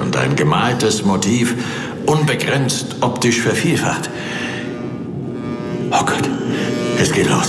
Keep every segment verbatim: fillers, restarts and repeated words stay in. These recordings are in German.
und ein gemaltes Motiv unbegrenzt optisch vervielfacht. Oh Gott, es geht los.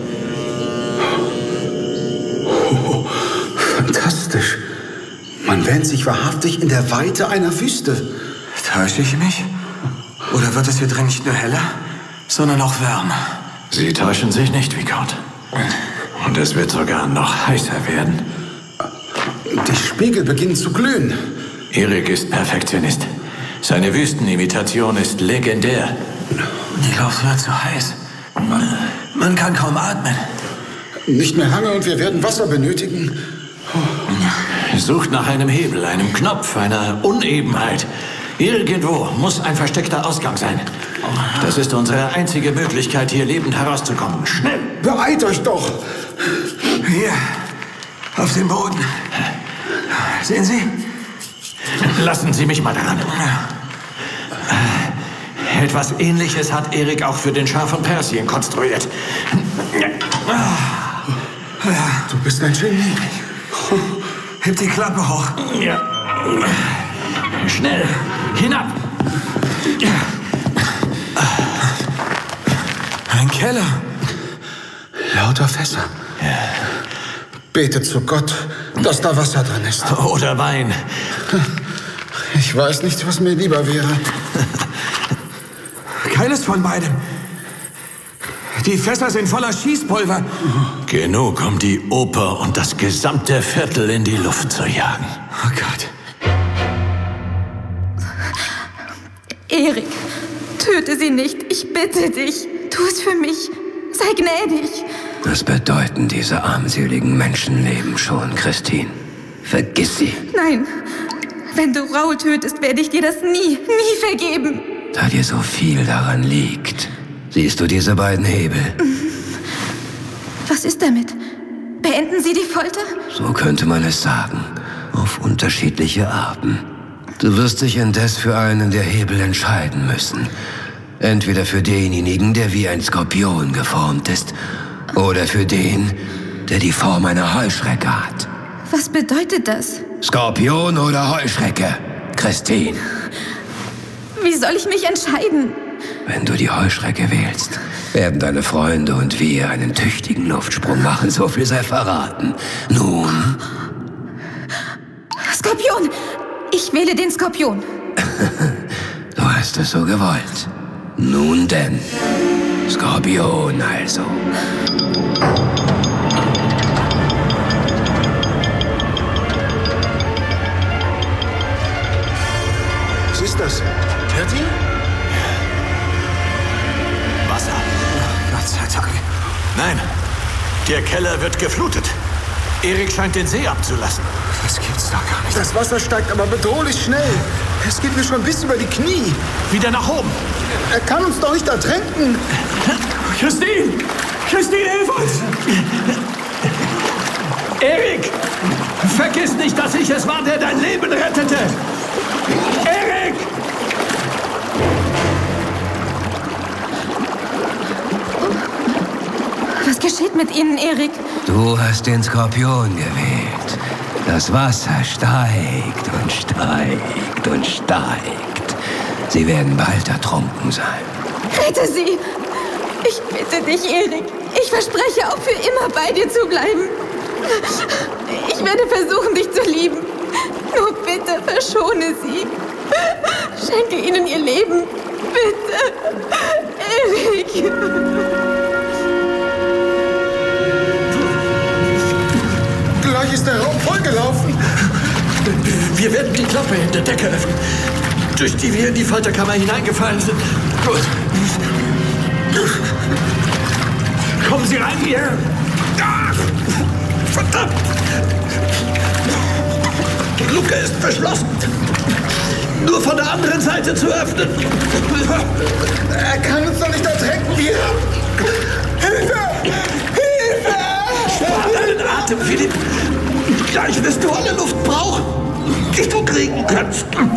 Oh, fantastisch. Man wähnt sich wahrhaftig in der Weite einer Wüste. Täusche ich mich? Oder wird es hier drin nicht nur heller, sondern auch wärmer? Sie täuschen sich nicht, Vicomte. Und es wird sogar noch heißer werden. Die Spiegel beginnen zu glühen. Erik ist Perfektionist. Seine Wüstenimitation ist legendär. Die Luft wird zu heiß. Man kann kaum atmen. Nicht mehr lange und wir werden Wasser benötigen. Sucht nach einem Hebel, einem Knopf, einer Unebenheit. Irgendwo muss ein versteckter Ausgang sein. Das ist unsere einzige Möglichkeit, hier lebend herauszukommen. Schnell! Beeilt euch doch! Hier, auf dem Boden. Sehen Sie? Lassen Sie mich mal daran. Etwas Ähnliches hat Erik auch für den Schah von Persien konstruiert. Du bist ein Genie. Heb die Klappe hoch. Ja. Schnell, hinab. Ein Keller. Lauter Fässer. Betet zu Gott, dass da Wasser drin ist. Oder Wein. Ich weiß nicht, was mir lieber wäre. Keines von beidem. Die Fässer sind voller Schießpulver. Genug, um die Oper und das gesamte Viertel in die Luft zu jagen. Oh Gott. Erik, töte sie nicht. Ich bitte dich. Tu es für mich. Sei gnädig. Was bedeuten diese armseligen Menschenleben schon, Christine? Vergiss sie. Nein. Wenn du Raoul tötest, werde ich dir das nie, nie vergeben. Da dir so viel daran liegt, siehst du diese beiden Hebel? Was ist damit? Beenden Sie die Folter? So könnte man es sagen. Auf unterschiedliche Arten. Du wirst dich indes für einen der Hebel entscheiden müssen. Entweder für denjenigen, der wie ein Skorpion geformt ist, oder für den, der die Form einer Heuschrecke hat. Was bedeutet das? Skorpion oder Heuschrecke, Christine? Wie soll ich mich entscheiden? Wenn du die Heuschrecke wählst, werden deine Freunde und wir einen tüchtigen Luftsprung machen, so viel sei verraten. Nun? Skorpion! Ich wähle den Skorpion. Du hast es so gewollt. Nun denn. Skorpion also. Was ist das? Hört ihr? Wasser. Gott sei Dank. Nein, der Keller wird geflutet. Erik scheint den See abzulassen. Das gibt's doch gar nicht. Das Wasser steigt aber bedrohlich schnell. Es geht mir schon bis über die Knie. Wieder nach oben. Er kann uns doch nicht ertränken. Christine! Christine, hilf uns! Erik! Vergiss nicht, dass ich es war, der dein Leben rettete! Erik! Was geschieht mit Ihnen, Erik? Du hast den Skorpion gewählt. Das Wasser steigt und steigt und steigt. Sie werden bald ertrunken sein. Rette sie! Ich bitte dich, Erik. Ich verspreche, auch für immer bei dir zu bleiben. Ich werde versuchen, dich zu lieben. Nur bitte verschone sie. Schenke ihnen ihr Leben. Bitte. Erik. Gleich ist der Raum vollgelaufen. Wir werden die Klappe in der Decke öffnen, durch die wir in die Folterkammer hineingefallen sind. Gut. Kommen Sie rein hier! Ah, verdammt! Die Luke ist verschlossen. Nur von der anderen Seite zu öffnen. Er kann uns doch nicht ertränken, wir. Hilfe! Hilfe! Spar deinen Atem, Philipp. Gleich wirst du alle Luft brauchen, die du kriegen kannst.